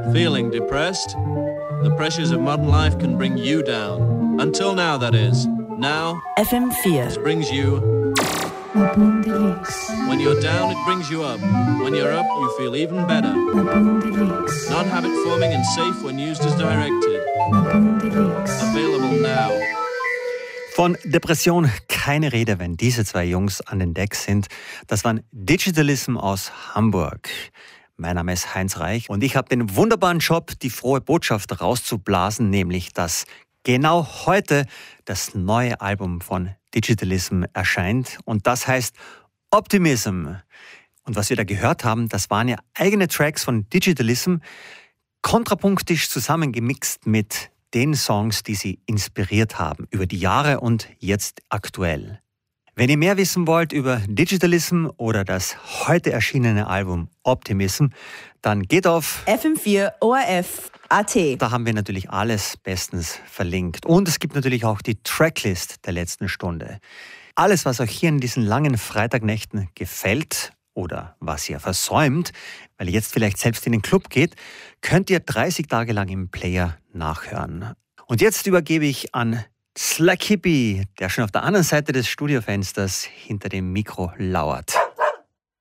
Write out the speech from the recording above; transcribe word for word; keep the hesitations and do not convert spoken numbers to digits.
Feeling depressed? The pressures of modern life can bring you down. Until now, that is. Now, F M vier brings you... Boom Deluxe. When you're down, it brings you up. When you're up, you feel even better. Boom Deluxe. Non-habit forming and safe when used as directed. Boom Deluxe. Available now. Von Depression keine Rede, wenn diese zwei Jungs an den Decks sind. Das waren Digitalism aus Hamburg. Mein Name ist Heinz Reich und ich habe den wunderbaren Job, die frohe Botschaft rauszublasen, nämlich dass genau heute das neue Album von Digitalism erscheint und das heißt Optimism. Und was wir da gehört haben, das waren ja eigene Tracks von Digitalism, kontrapunktisch zusammengemixt mit den Songs, die sie inspiriert haben, über die Jahre und jetzt aktuell. Wenn ihr mehr wissen wollt über Digitalism oder das heute erschienene Album Optimism, dann geht auf F M vier O R F Punkt A T. Da haben wir natürlich alles bestens verlinkt. Und es gibt natürlich auch die Tracklist der letzten Stunde. Alles, was euch hier in diesen langen Freitagnächten gefällt oder was ihr versäumt, weil ihr jetzt vielleicht selbst in den Club geht, könnt ihr dreißig Tage lang im Player nachhören. Und jetzt übergebe ich an Slack Hippie, der schon auf der anderen Seite des Studiofensters hinter dem Mikro lauert.